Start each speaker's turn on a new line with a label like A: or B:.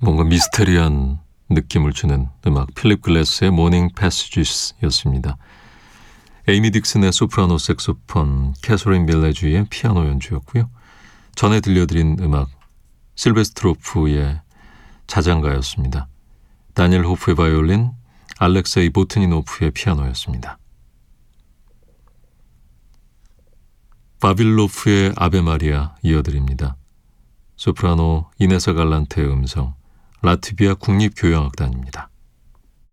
A: 뭔가 미스테리한 느낌을 주는 음악 필립 글래스의 모닝 패시지스였습니다. 에이미 딕슨의 소프라노 색소폰, 캐서린 밀레주의 피아노 연주였고요. 전에 들려드린 음악 실베스트로프의 자장가였습니다. 다니엘 호프의 바이올린, 알렉세이 보트니노프의 피아노였습니다. 바빌로프의 아베 마리아 이어드립니다. 소프라노 이네사 갈란테의 음성, 라트비아 국립교향악단입니다.